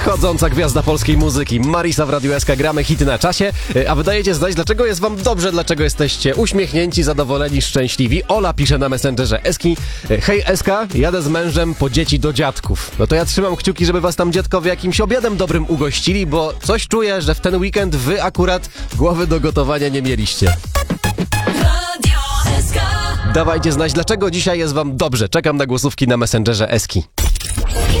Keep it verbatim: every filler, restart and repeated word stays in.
Wschodząca gwiazda polskiej muzyki, Marisa w Radiu S K, gramy hity na czasie, a wy dajecie znać, dlaczego jest wam dobrze, dlaczego jesteście uśmiechnięci, zadowoleni, szczęśliwi. Ola pisze na Messengerze Eski: hej Eska, jadę z mężem po dzieci do dziadków. No to ja trzymam kciuki, żeby was tam dziadkowie jakimś obiadem dobrym ugościli, bo coś czuję, że w ten weekend wy akurat głowy do gotowania nie mieliście. Dawajcie znać, dlaczego dzisiaj jest wam dobrze. Czekam na głosówki na Messengerze Eski.